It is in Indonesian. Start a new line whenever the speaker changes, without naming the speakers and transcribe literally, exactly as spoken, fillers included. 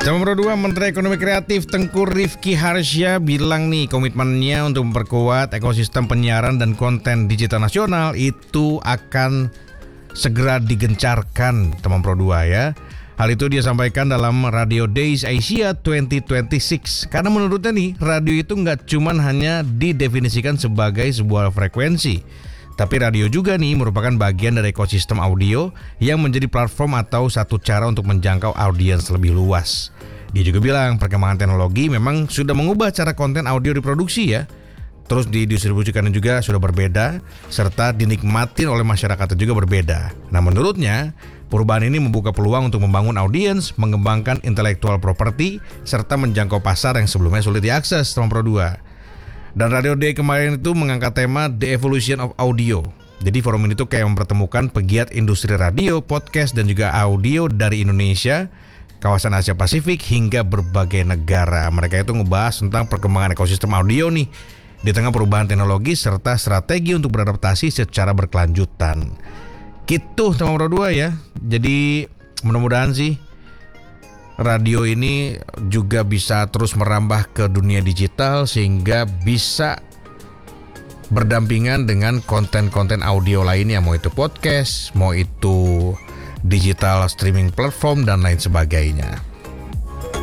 Nomor dua, Menteri Ekonomi Kreatif Tengku Rifki Harsha bilang nih komitmennya untuk memperkuat ekosistem penyiaran dan konten digital nasional itu akan segera digencarkan, teman Pro dua ya. Hal itu dia sampaikan dalam Radio Days Asia dua ribu dua puluh enam. Karena menurutnya nih, radio itu nggak cuman hanya didefinisikan sebagai sebuah frekuensi, tapi radio juga nih merupakan bagian dari ekosistem audio yang menjadi platform atau satu cara untuk menjangkau audiens lebih luas. Dia juga bilang perkembangan teknologi memang sudah mengubah cara konten audio diproduksi ya. Terus didistribusikan juga sudah berbeda, serta dinikmatin oleh masyarakat juga berbeda. Nah menurutnya, perubahan ini membuka peluang untuk membangun audiens, mengembangkan intellectual property, serta menjangkau pasar yang sebelumnya sulit diakses, teman Pro dua. Dan Radio Day kemarin itu mengangkat tema The Evolution of Audio. Jadi forum ini tuh kayak mempertemukan pegiat industri radio, podcast, dan juga audio dari Indonesia, kawasan Asia Pasifik, hingga berbagai negara. Mereka itu ngebahas tentang perkembangan ekosistem audio nih, di tengah perubahan teknologi serta strategi untuk beradaptasi secara berkelanjutan. Gitu teman Pro dua ya. Jadi mudah-mudahan sih radio ini juga bisa terus merambah ke dunia digital sehingga bisa berdampingan dengan konten-konten audio lainnya, mau itu podcast, mau itu digital streaming platform dan lain sebagainya.